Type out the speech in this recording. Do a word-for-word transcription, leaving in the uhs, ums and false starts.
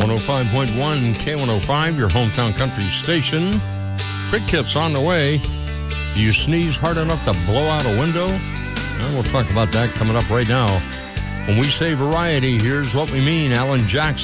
one oh five point one K one oh five, your hometown country station. Quick hits on the way. Do you sneeze hard enough to blow out a window? Well, we'll talk about that coming up right now. When we say variety, here's what we mean. Alan Jackson.